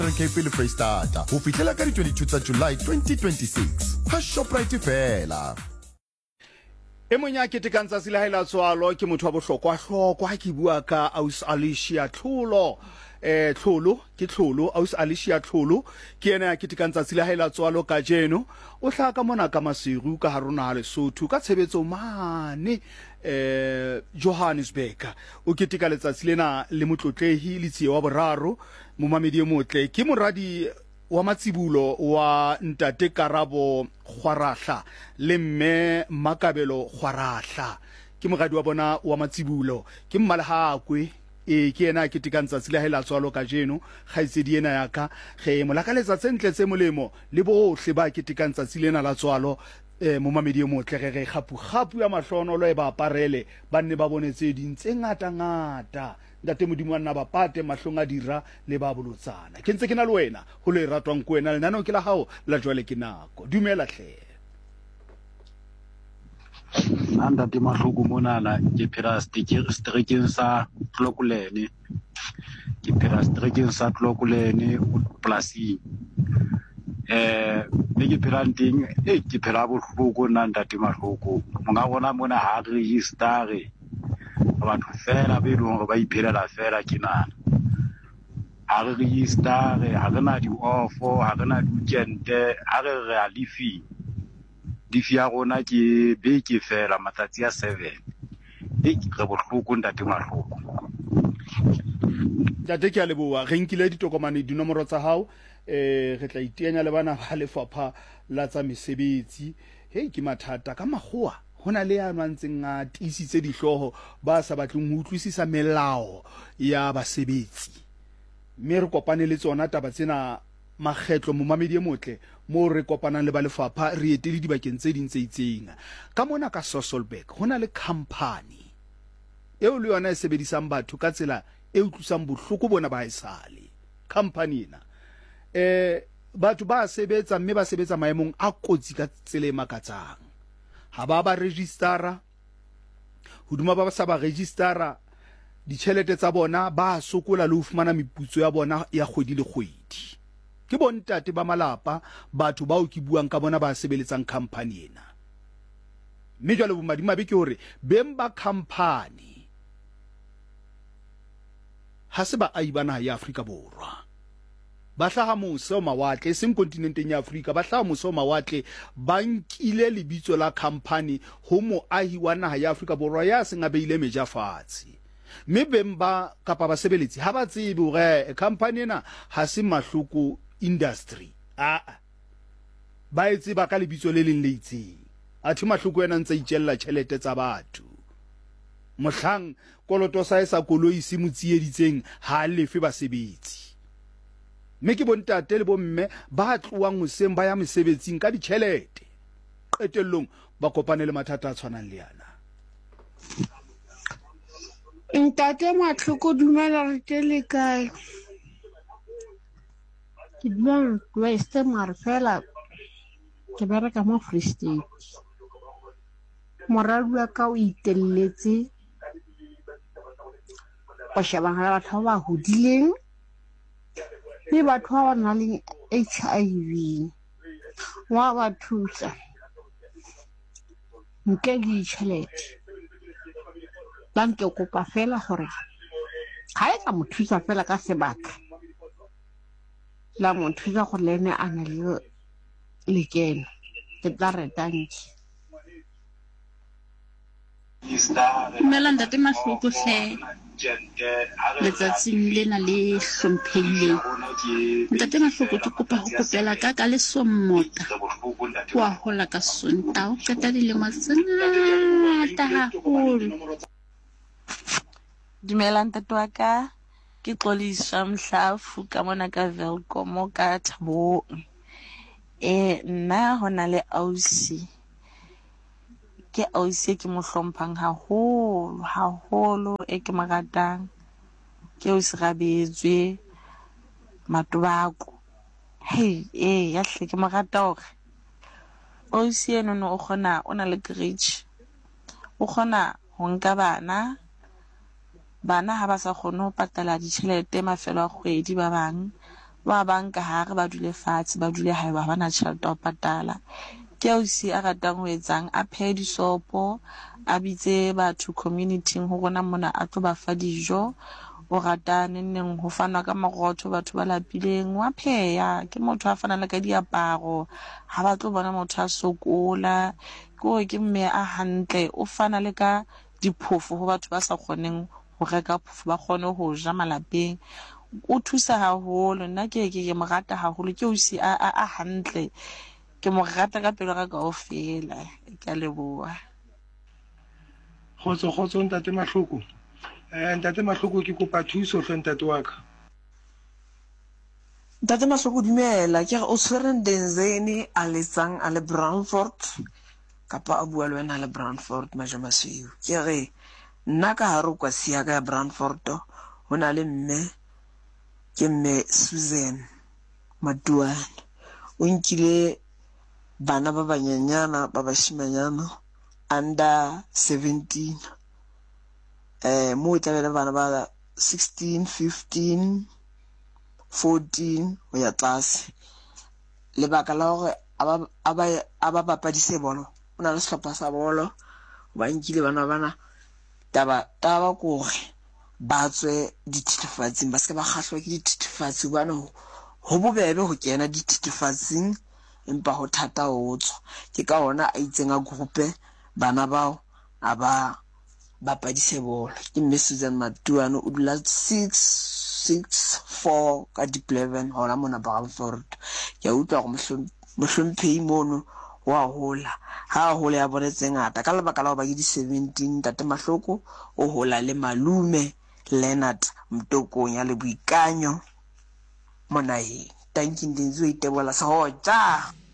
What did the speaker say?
Cape le Freestata ho fihlela ka di 22 tsa July 2026 ha Shoprite fela. E mong ya ketekang tsatsi la hae la tswalo ke motho wa bohlokwa ke bua ka Aus Alicia Tlholo. Aus Alicia Tlholo ke ena ya ketekang tsatsi la hae la tswalo ka jeno o hlaka mona ka Maseru ka harona ha Lesotho ka tshebetso mane Johannesburg. O keteka letsatsi lena le motlotlehi le tsiye wa boraro momamedi e motle ke moradi wa matsibulo wa Ntate Karabo Kgwarahla le mme Makabelo Kgwarahla ke moradi wa bona wa matsibulo ke Mmalahakwe ke ena ke tikang tsatsi la hela tswalo ka jeno khaitsedi ena ya ka ge molakaletsa tsentle tse molemo le bohle ba ke tikang tsatsi lena la tswalo momamedi e motle ge kgapu ya mahlonolo e ba aparele ba nne ba bonetse dintse ngata Ntate Modimo nna ba pate mahlong a dira le ba bolotsana ke ntse ke na le wena ho le ratwang ko wena le nano ke la hao la jwale ke nako dumela hle Ntate Mahloko monana ke phela streekeng sa Tlokolene plasing ke phela teng ke phela bohloko nna Ntate Mahloko monga bona mona ha registare batho fela be dong ba iphelela fela ke nana ha re registare ha rena di-offo ha rena di-weekend ha re a leafing difi ya rona ke beke fela matsatsi a 7 re bohloko Ntate Mahloko Ntate ke a leboha re nkile ditokomane dinomoro tsa hao re tla iteanya le bana ba lefapha la tsa mesebetsi ke mathata ka makgowa hona le ya ntseng a tisitse dihloho ba sa batleng ho utlwisisa melao ya basebetsi mme re kopane le tsona taba tsena makgetlo momamedi e motle mo re kopanang le ba lefapha re etele dibakeng tse ding tse itseng ka mona ka Sasolburg hona le company eo le yona e sebedisang batho ka tsela e utlwisang bohloko bona ba haesale company ena batho ba sebetsa mme ba sebetsa maemong a kotsi ka tsela e makatsang ha ba registera hoduma ba sa ba registera ditjhelete tsa bona ba sokola le ho fumana meputso ya bona ya kgwedi le kgwedi ke bontate ba malapa batho bao ke buang ka bona ba sebeletsang company ena mme jwale bo madimabe ke hore beng ba company ha se ba aibana ya Afrika Borwa ba hlaha mose o mawatle seng kontinenteng ya Afrika ba hlaha mose o mawatle ba nkile lebitso la company ho moahi wa naha ya Afrika Borwa ya seng a beile meja fatshe mme beng ba kapa basebeletsi ha ba tsebe hore company ena ha se Mahloko industry ba etse ba ka lebitso le leng le itseng athe Mahloko ena ntse itjella tjhelete tsa batho mohlang koloto sa esa koloi se motsieditseng ha lefe basebetsi mme ke bontate le bomme ba tloang hoseng ba ya mesebetsing ka ditjhelete qetellong ba kopane le mathata a tshwanang le yana Ntate Mahloko dumela re tele kae ke dula West mare fela ke bereka mo Free State moradu wa ka o itelletse o shebana batho ba hodileng le batho ba nang le HIV wa ba thusa nke ditjhelete banke kopa fela hore ha e ka mo thusa fela ka sebaka la mo thusa go lene a na le lekeno ke tla reta ntse Dumela Ntate Mahloko hle letsatsing lena le hlomphehileng Ntate Mahloko ke kopa ho kopela ka le sommota wa hola ka Sontaha o qeta dilemo tse ngata haholo Dumela ntate wa ka ke Xoliswa Mhlafu ka mona ka Welkom ka Thabong nna hona le ausi ke ausi ke mo hlomphang haholo ke mo ratang ke o se rabetswe matobako ya hle ke mo rata hore ausi eno o khona o na le courage o khona ho nka bana ha ba sa kgone ho patala ditjhelete mafelo a kgwedi ba bang ba bang ka hare ba dule fatshe ba dule hae ba bana tjhelete ya ho patala. Ke ausi a ratang ho etsang a phehe disopo a bitse batho community-ing ho rona mona a tlo ba fa dijo. O rata neng ho fanwa ka marotho batho ba lapileng wa pheya ke motho a fana le ka diaparo ha ba tlo bona motho a sokola ke mme a hantle o fana le ka diphofu ho batho ba sa kgoneng ho reka phofu ba kgone ho ja malapeng. O thusa haholo nna ke mo rata haholo ke ausi a hantle ke mo rata ka pelo ka kaofela ke a leboha. Kgotso ntate Mahloko. Ntate Mahloko ke kopa thuso hle ntate wa ka. Ntate Mahloko dumela ke re o tshwereng Denzeni a letsang a le Brandfort kapa a bua le wena le Brandfort Majamasiu. Ke re nna ka hare kwa sia ka ya Brandfort ho na le mme ke mme Susan Matuane o nkile bana ba banyanyana ba bashimanyana under 17 mo tla bana ba 16 15 14 ho ya tlase lebaka la hore aba bapadise bolo ona le sehlopha sa bolo ba nkile bana taba ko re ba tswe dithethefatsing ba se ba kgahlwa ke dithethefatsi bana ho bobebe ho kena dithethefatsing empa ho thata ho tswa ke ka hona a itseng a grupe bana bao aba bapadise bolo ke mme Susan Matuane o dula 664 ka Dipleven hona mona Brandfort. Ke utlwa go mohlomphehi mono wa hola ha hola ya bone tse ngata ka lebaka la ho ba ke di 17 Ntate Mahloko o hola le malume Leonard Mtokong ya le boikanyo mona he tanking dinzo itebola sa hoja.